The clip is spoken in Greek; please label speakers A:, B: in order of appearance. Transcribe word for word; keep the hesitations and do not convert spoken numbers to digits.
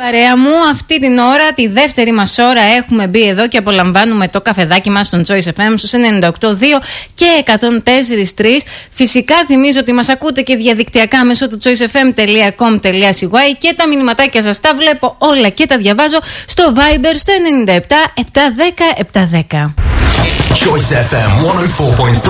A: Παρέα μου, αυτή την ώρα, τη δεύτερη μας ώρα, έχουμε μπει εδώ και απολαμβάνουμε το καφεδάκι μας στον Choice εφ εμ στους ενενήντα οκτώ δύο και εκατόν τέσσερα κόμμα τρία. Φυσικά θυμίζω ότι μας ακούτε και διαδικτυακά μέσω του choice f m dot com dot c y και τα μηνυματάκια σας τα βλέπω όλα και τα διαβάζω στο Viber στο ενενήντα επτά επτακόσια δέκα επτακόσια δέκα.
B: Choice εφ εμ εκατό τέσσερα κόμμα τρία.